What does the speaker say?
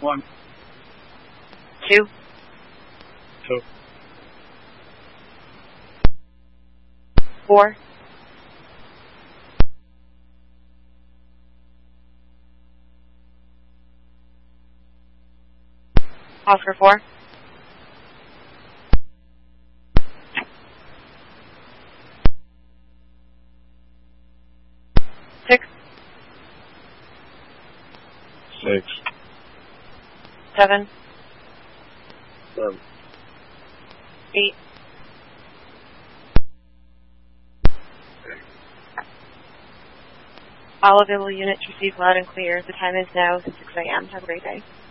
1. 2. 2. 4. 4. 6. 6. 7. 7. 8. 8. All available units received loud and clear. The time is now 6 a.m. Have a great day.